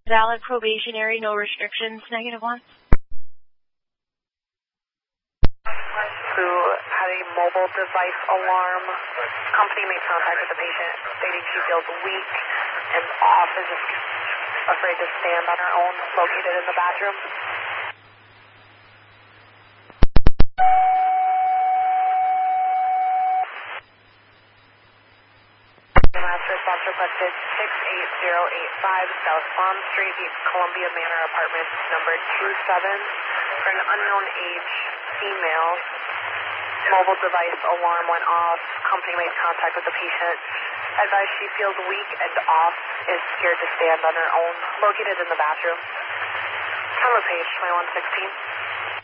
Valid probationary, no restrictions, -1. Who had a mobile device alarm. Company made contact with the patient stating she feels weak and off and just afraid to stand on her own, located in the bathroom. Last response requested 68085 South Bond Street, East Columbia Manor Apartment number 27 for an unknown age female. Mobile device alarm went off. Company made contact with the patient. Advised she feels weak and off, is scared to stand on her own, located in the bathroom. Counter page 2116.